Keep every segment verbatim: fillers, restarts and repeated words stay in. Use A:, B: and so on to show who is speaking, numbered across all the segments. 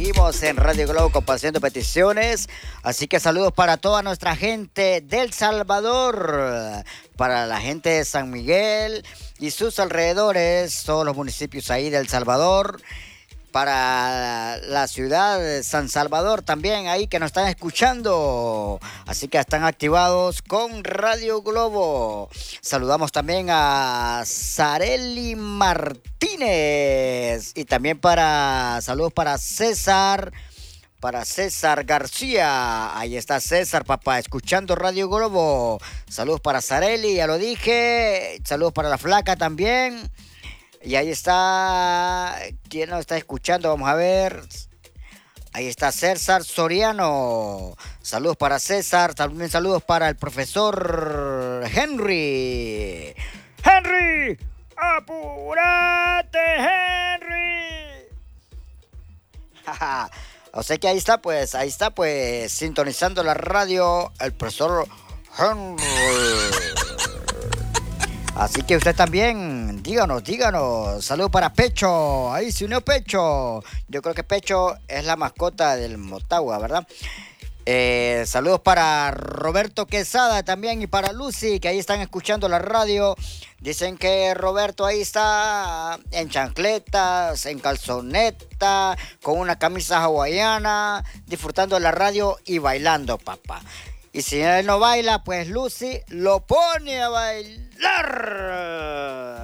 A: seguimos en Radio Globo complaciendo peticiones. Así que saludos para toda nuestra gente del Salvador, para la gente de San Miguel y sus alrededores, todos los municipios ahí del Salvador. Para la ciudad de San Salvador también ahí que nos están escuchando. Así que están activados con Radio Globo. Saludamos también a Sareli Martínez. Y también para saludos para César. Para César García. Ahí está César, papá, escuchando Radio Globo. Saludos para Sareli, ya lo dije. Saludos para la flaca también. Y ahí está, ¿quién nos está escuchando? Vamos a ver. Ahí está César Soriano. Saludos para César. También saludos para el profesor Henry. ¡Henry! ¡Apúrate, Henry! O sea que ahí está, pues, ahí está, pues, sintonizando la radio el profesor Henry. Así que usted también, díganos, díganos. Saludos para Pecho. Ahí se unió Pecho. Yo creo que Pecho es la mascota del Motagua, ¿verdad? Eh, saludos para Roberto Quesada también y para Lucy, que ahí están escuchando la radio. Dicen que Roberto ahí está en chancletas, en calzoneta, con una camisa hawaiana, disfrutando de la radio y bailando, papá. Y si él no baila, pues Lucy lo pone a bailar.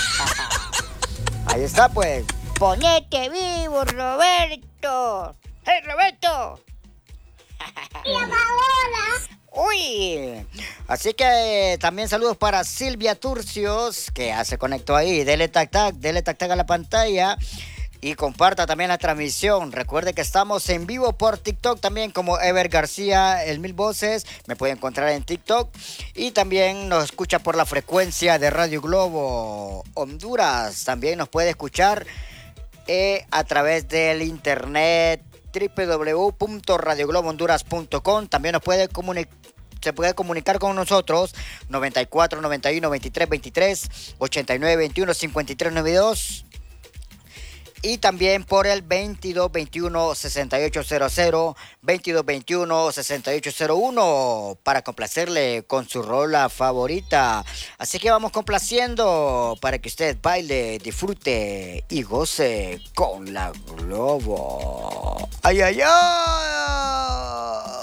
A: Ahí está, pues. Ponete vivo, Roberto. ¡Hey, Roberto!
B: ¡Y ahora!
A: ¡Uy! Así que también saludos para Silvia Turcios, que ya se conectó ahí. Dele tac tac, dele tac tac a la pantalla. Y comparta también la transmisión. Recuerde que estamos en vivo por TikTok también como Ever García, el Mil Voces. Me puede encontrar en TikTok. Y también nos escucha por la frecuencia de Radio Globo Honduras. También nos puede escuchar eh, a través del internet doble u doble u doble u punto radio globo honduras punto com. También nos puede comunicar. Se puede comunicar con nosotros noventa y cuatro, noventa y uno, veintitrés, veintitrés, ochenta y nueve, veintiuno, cincuenta y tres, noventa y dos. Y también por el veintidós veintiuno, sesenta y ocho cero cero, veintidós veintiuno, sesenta y ocho cero uno para complacerle con su rola favorita. Así que vamos complaciendo para que usted baile, disfrute y goce con la Globo. ¡Ay, ay, ay!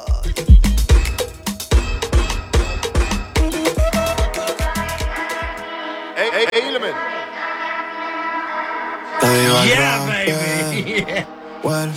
C: Hey, hey, hey, Element.
D: Yeah, baby. Yeah. Well.